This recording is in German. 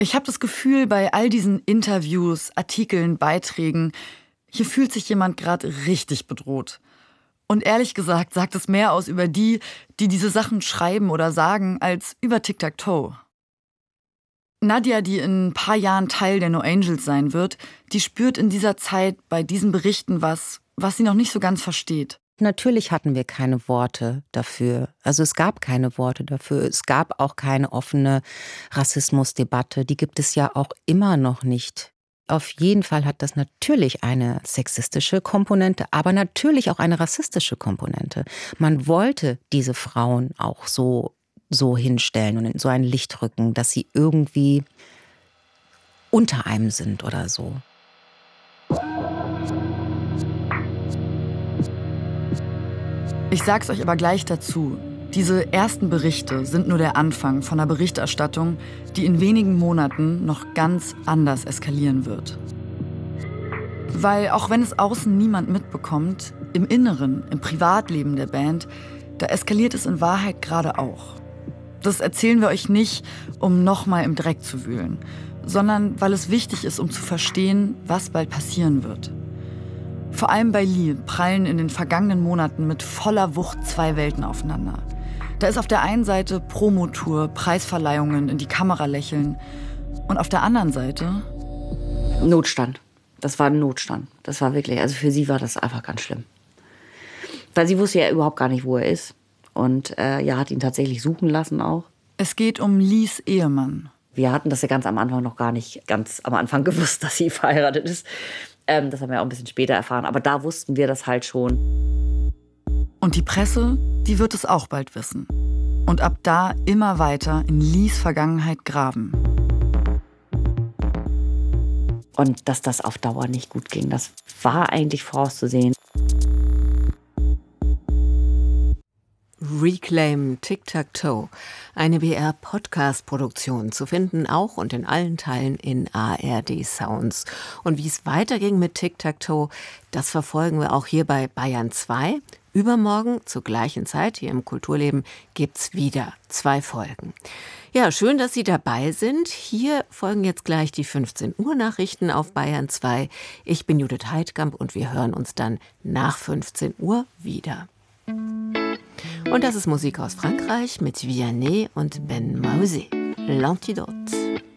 Ich habe das Gefühl, bei all diesen Interviews, Artikeln, Beiträgen, hier fühlt sich jemand gerade richtig bedroht. Und ehrlich gesagt sagt es mehr aus über die diese Sachen schreiben oder sagen, als über Tic-Tac-Toe. Nadia, die in ein paar Jahren Teil der No Angels sein wird, die spürt in dieser Zeit bei diesen Berichten was sie noch nicht so ganz versteht. Natürlich hatten wir keine Worte dafür. Also es gab keine Worte dafür. Es gab auch keine offene Rassismusdebatte. Die gibt es ja auch immer noch nicht. Auf jeden Fall hat das natürlich eine sexistische Komponente, aber natürlich auch eine rassistische Komponente. Man wollte diese Frauen auch so hinstellen und in so ein Licht rücken, dass sie irgendwie unter einem sind oder so. Ich sag's euch aber gleich dazu. Diese ersten Berichte sind nur der Anfang von einer Berichterstattung, die in wenigen Monaten noch ganz anders eskalieren wird. Weil auch wenn es außen niemand mitbekommt, im Inneren, im Privatleben der Band, da eskaliert es in Wahrheit gerade auch. Das erzählen wir euch nicht, um nochmal im Dreck zu wühlen, sondern weil es wichtig ist, um zu verstehen, was bald passieren wird. Vor allem bei Lee prallen in den vergangenen Monaten mit voller Wucht zwei Welten aufeinander. Da ist auf der einen Seite Promotour, Preisverleihungen, in die Kamera lächeln. Und auf der anderen Seite Notstand. Das war ein Notstand. Das war wirklich, also für sie war das einfach ganz schlimm. Weil sie wusste ja überhaupt gar nicht, wo er ist. Und hat ihn tatsächlich suchen lassen auch. Es geht um Lees Ehemann. Wir hatten das ja ganz am Anfang noch gar nicht ganz am Anfang gewusst, dass sie verheiratet ist. Das haben wir auch ein bisschen später erfahren. Aber da wussten wir das halt schon. Und die Presse, die wird es auch bald wissen. Und ab da immer weiter in Lees Vergangenheit graben. Und dass das auf Dauer nicht gut ging, das war eigentlich vorauszusehen. Reclaim Tic-Tac-Toe, eine BR-Podcast-Produktion, zu finden auch und in allen Teilen in ARD Sounds. Und wie es weiterging mit Tic-Tac-Toe, das verfolgen wir auch hier bei Bayern 2. Übermorgen zur gleichen Zeit hier im Kulturleben gibt's wieder 2 Folgen. Ja, schön, dass Sie dabei sind. Hier folgen jetzt gleich die 15 Uhr Nachrichten auf Bayern 2. Ich bin Judith Heidkamp und wir hören uns dann nach 15 Uhr wieder. Und das ist Musik aus Frankreich mit Vianney und Ben Mausé. L'Antidote.